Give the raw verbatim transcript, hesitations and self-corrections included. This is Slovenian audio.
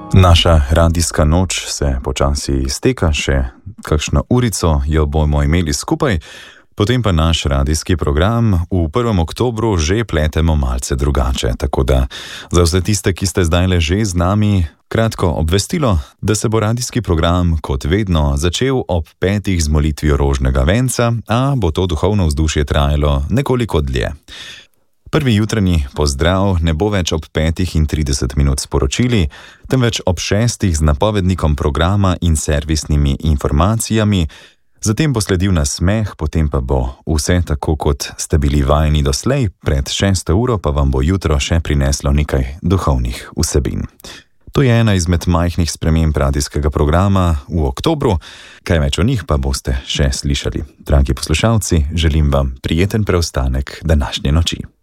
Naša radijska noč se počasi izteka, še kakšno urico jo bomo imeli skupaj, potem pa naš radijski program v prvem oktobru že pletemo malce drugače, tako da za vse tiste, ki ste zdajle že z nami, kratko obvestilo, da se bo radijski program kot vedno začel ob petih z molitvijo rožnega venca, a bo to duhovno vzdušje trajalo nekoliko dlje. Prvi jutranji pozdrav ne bo več ob petih in trideset minut sporočili, temveč ob šestih z napovednikom programa in servisnimi informacijami, zatem bo sledil nasmeh, potem pa bo vse tako, kot ste bili vajeni doslej, pred šesto uro pa vam bo jutro še prineslo nekaj duhovnih vsebin. To je ena izmed majhnih sprememb radijskega programa v oktobru, kaj več o njih pa boste še slišali. Dragi poslušalci, želim vam prijeten preostanek današnje noči.